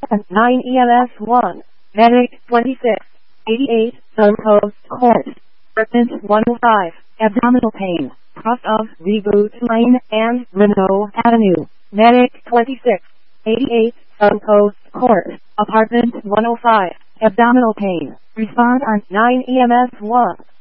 9 EMS 1. Medic 2688. Sun Coast Court. Apartment 105. Abdominal pain. Cross of Reboot Lane and Renault Avenue. Medic 2688. Sun Coast Court. Apartment 105. Abdominal pain. Respond on 9 EMS 1.